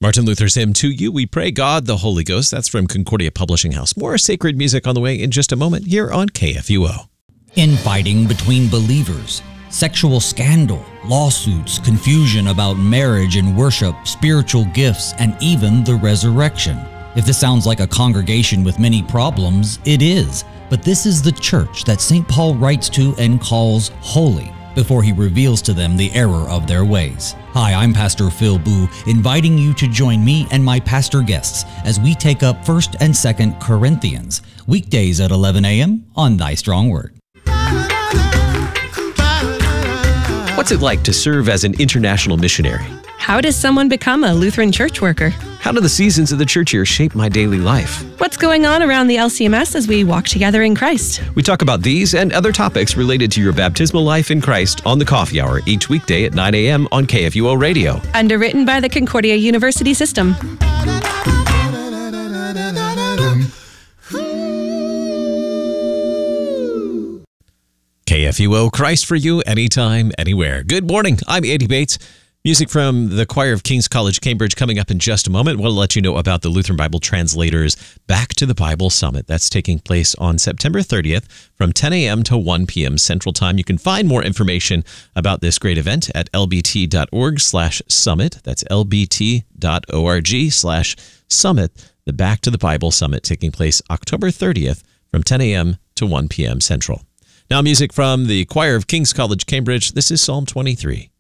Martin Luther's hymn, "To You We Pray, God the Holy Ghost." That's from Concordia Publishing House. More sacred music on the way in just a moment here on KFUO. Infighting between believers, sexual scandal, lawsuits, confusion about marriage and worship, spiritual gifts, and even the resurrection. If this sounds like a congregation with many problems, it is. But this is the church that St. Paul writes to and calls holy before he reveals to them the error of their ways. Hi, I'm Pastor Phil Boo, inviting you to join me and my pastor guests as we take up 1st and 2nd Corinthians, weekdays at 11 a.m. on Thy Strong Word. What's it like to serve as an international missionary? How does someone become a Lutheran church worker? How do the seasons of the church year shape my daily life? What's going on around the LCMS as we walk together in Christ? We talk about these and other topics related to your baptismal life in Christ on the Coffee Hour each weekday at 9 a.m. on KFUO Radio. Underwritten by the Concordia University System. KFUO, Christ for you, anytime, anywhere. Good morning. I'm Andy Bates. Music from the choir of King's College, Cambridge, coming up in just a moment. We'll let you know about the Lutheran Bible Translators Back to the Bible Summit. That's taking place on September 30th from 10 a.m. to 1 p.m. Central Time. You can find more information about this great event at lbt.org/summit. That's lbt.org/summit. The Back to the Bible Summit taking place October 30th from 10 a.m. to 1 p.m. Central. Now music from the choir of King's College, Cambridge. This is Psalm 23.